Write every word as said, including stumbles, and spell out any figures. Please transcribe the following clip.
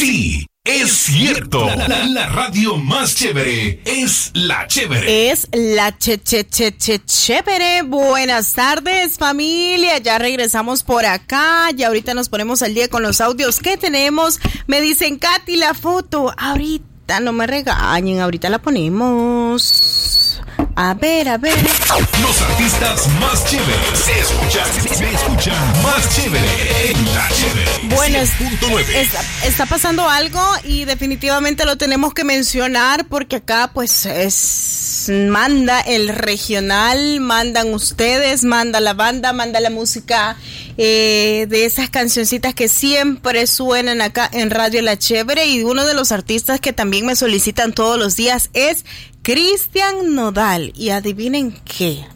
Sí, es cierto. La, la, la radio más chévere es la chévere. Es la che, che, che, che, chévere. Buenas tardes, familia. Ya regresamos por acá. Ya ahorita nos ponemos al día con los audios que tenemos. Me dicen, Katy, la foto. Ahorita no me regañen. Ahorita la ponemos. A ver, a ver. Los artistas más chéveres se escuchan, se escuchan más chévere en la chévere. Bueno, está, está pasando algo y definitivamente lo tenemos que mencionar porque acá pues es manda el regional, mandan ustedes, manda la banda, manda la música eh, de esas cancioncitas que siempre suenan acá en Radio La Chévere, y uno de los artistas que también me solicitan todos los días es Cristian Nodal. Y adivinen qué,